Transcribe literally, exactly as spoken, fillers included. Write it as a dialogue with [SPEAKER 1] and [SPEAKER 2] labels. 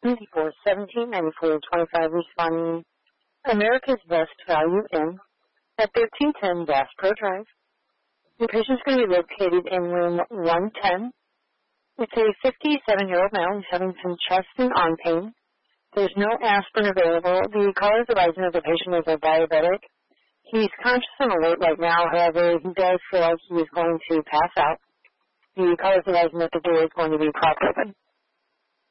[SPEAKER 1] seventy-four seventeen ninety-four twenty-five responding America's Best Value Inn at thirteen ten Bass Pro Drive. Your patient's going to be located in room one ten. It's a fifty-seven-year-old male who's having some chest and arm pain. There's no aspirin available. The caller is advising that the patient is a diabetic. He's conscious and alert right now. However, he does feel like he is going to pass out. The caller is advising that the door is going to be propped open.